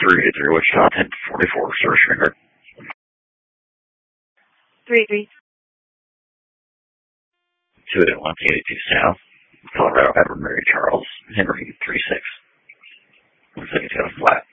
383 Wichita, 1044, Service Finger. 383. 281, 82 South, Colorado, Edward Mary Charles, Henry 36. Looks like it's got a flat.